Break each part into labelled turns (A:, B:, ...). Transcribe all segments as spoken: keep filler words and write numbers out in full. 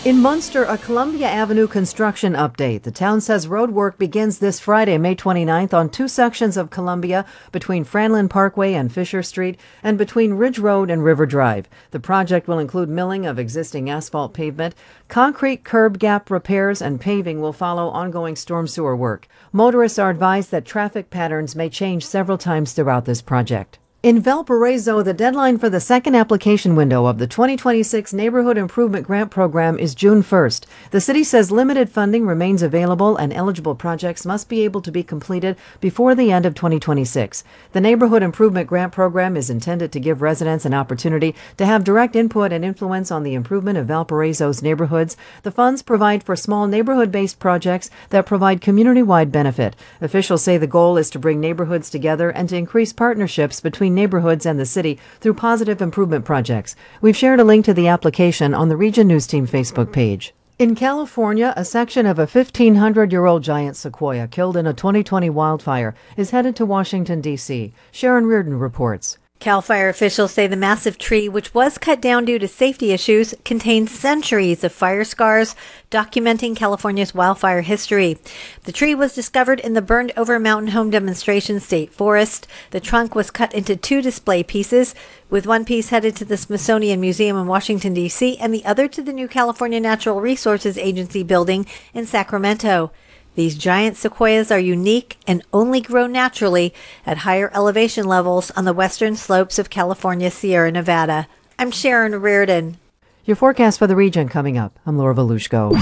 A: In Munster, a Columbia Avenue construction update. The town says road work begins this Friday, May twenty-ninth, on two sections of Columbia between Franlin Parkway and Fisher Street and between Ridge Road and River Drive. The project will include milling of existing asphalt pavement. Concrete curb gap repairs and paving will follow ongoing storm sewer work. Motorists are advised that traffic patterns may change several times throughout this project. In Valparaiso, the deadline for the second application window of the twenty twenty-six Neighborhood Improvement Grant Program is June first. The city says limited funding remains available and eligible projects must be able to be completed before the end of twenty twenty-six. The Neighborhood Improvement Grant Program is intended to give residents an opportunity to have direct input and influence on the improvement of Valparaiso's neighborhoods. The funds provide for small neighborhood-based projects that provide community-wide benefit. Officials say the goal is to bring neighborhoods together and to increase partnerships between neighborhoods and the city through positive improvement projects. We've shared a link to the application on the Region News Team Facebook page. In California, a section of a fifteen hundred year old giant sequoia killed in a twenty twenty wildfire is headed to Washington, D C Sharon Reardon reports.
B: CAL FIRE officials say the massive tree, which was cut down due to safety issues, contains centuries of fire scars, documenting California's wildfire history. The tree was discovered in the burned over Mountain Home Demonstration State Forest. The trunk was cut into two display pieces, with one piece headed to the Smithsonian Museum in Washington, D C, and the other to the new California Natural Resources Agency building in Sacramento. These giant sequoias are unique and only grow naturally at higher elevation levels on the western slopes of California's Sierra Nevada. I'm Sharon Reardon.
A: Your forecast for the region coming up. I'm Laura Volushko.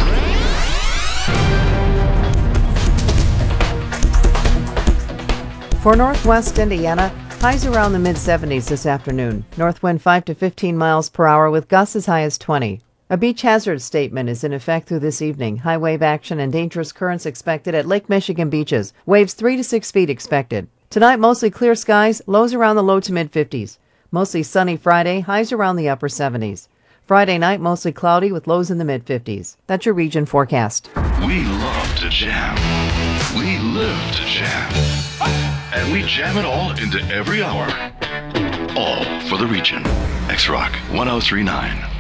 A: For Northwest Indiana, highs around the mid seventies this afternoon. North wind five to fifteen miles per hour with gusts as high as twenty. A beach hazard statement is in effect through this evening. High wave action and dangerous currents expected at Lake Michigan beaches. Waves three to six feet expected. Tonight, mostly clear skies, lows around the low to mid fifties. Mostly sunny Friday, highs around the upper seventies. Friday night, mostly cloudy with lows in the mid fifties. That's your region forecast.
C: We love to jam. We live to jam. And we jam it all into every hour. All for the region. X-Rock one oh three point nine.